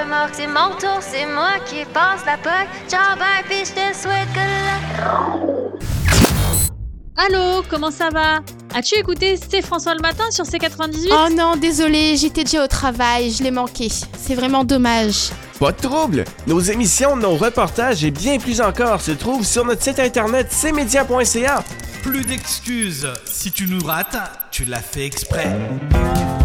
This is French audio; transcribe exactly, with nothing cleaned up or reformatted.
remorque, c'est mon tour, c'est moi qui passe la poque. Ciao, bye, pis je te souhaite que Allô, comment ça va? As-tu écouté C'est François le matin sur C quatre-vingt-dix-huit? Oh non, désolé, j'étais déjà au travail, je l'ai manqué. C'est vraiment dommage. Pas de trouble! Nos émissions, nos reportages et bien plus encore se trouvent sur notre site internet c média point c a. Plus d'excuses. Si tu nous rates, tu l'as fait exprès.